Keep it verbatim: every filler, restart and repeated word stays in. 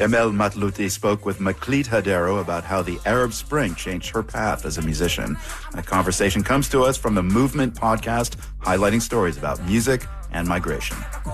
Emel Matlouti spoke with Maklit Hadero about how the Arab Spring changed her path as a musician. That conversation comes to us from the Movement podcast, highlighting stories about music and migration.